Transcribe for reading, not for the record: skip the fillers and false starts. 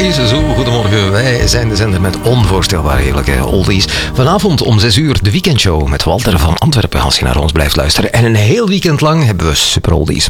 oldies. Zo, goedemorgen. Wij zijn de zender met onvoorstelbaar heerlijke oldies. Vanavond om 6 uur de weekendshow met Walter van Antwerpen, als je naar ons blijft luisteren. En een heel weekend lang hebben we super oldies.